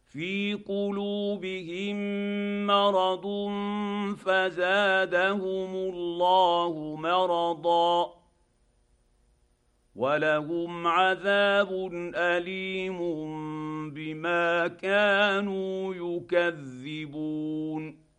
في قلوبهم مرض فزادهم الله مرضا ولهم عذاب اليم بما كانوا يكذبون.